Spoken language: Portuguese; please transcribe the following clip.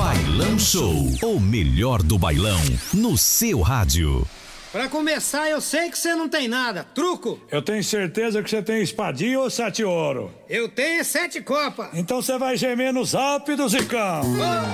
Bailão Show, o melhor do bailão, no seu rádio. Pra começar, eu sei que você não tem nada. Truco? Eu tenho certeza que você tem espadinha ou 7 ouro. Eu tenho 7 copas. Então você vai gemer nos Zap do Zicão.